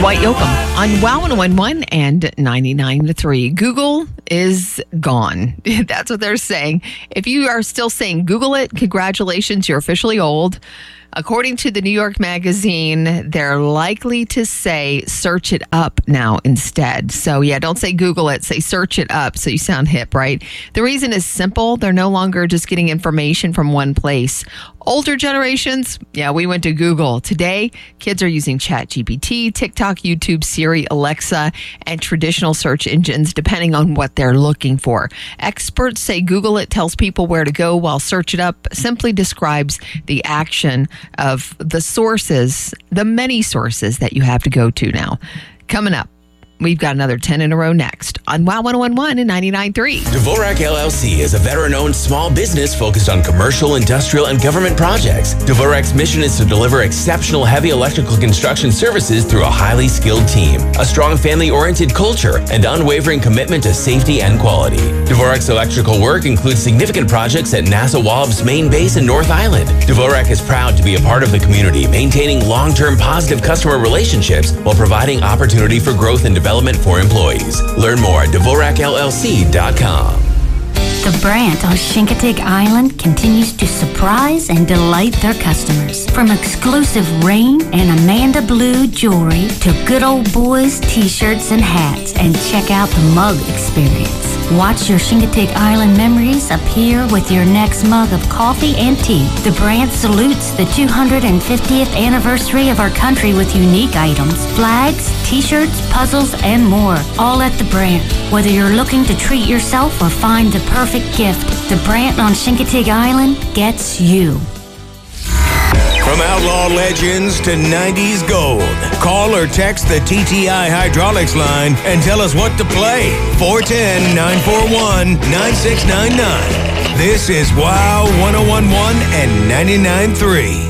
Dwight Yoakam on WOW 101 and 99.3. Google is gone. That's what they're saying. If you are still saying Google it, congratulations, you're officially old. According to the New York Magazine, they're likely to say search it up now instead. So yeah, don't say Google it, say search it up so you sound hip, right? The reason is simple. They're no longer just getting information from one place. Older generations, yeah, we went to Google. Today, kids are using ChatGPT, TikTok, YouTube, Siri, Alexa, and traditional search engines depending on what they're looking for. Experts say Google it tells people where to go, while search it up simply describes the action of the sources, the many sources that you have to go to now. Coming up, we've got another 10 in a row next on WOW 101 and 99.3. Dvorak LLC is a veteran-owned small business focused on commercial, industrial, and government projects. Dvorak's mission is to deliver exceptional heavy electrical construction services through a highly skilled team, a strong family-oriented culture, and unwavering commitment to safety and quality. Dvorak's electrical work includes significant projects at NASA Wallops main base in North Island. Dvorak is proud to be a part of the community, maintaining long-term positive customer relationships while providing opportunity for growth and development for employees. Learn more at DvorakLLC.com. The Brandt on Chincoteague Island continues to surprise and delight their customers. From exclusive Rain and Amanda Blue jewelry to good old boys t-shirts and hats, and check out the mug experience. Watch your Chincoteague Island memories appear with your next mug of coffee and tea. The Brandt salutes the 250th anniversary of our country with unique items, flags, t-shirts, puzzles, and more, all at the Brandt. Whether you're looking to treat yourself or find the perfect gift, the Brandt on Chincoteague Island gets you. From outlaw legends to 90s gold, call or text the TTI Hydraulics line and tell us what to play. 410-941-9699. This is WOW 101.1 and 99.3.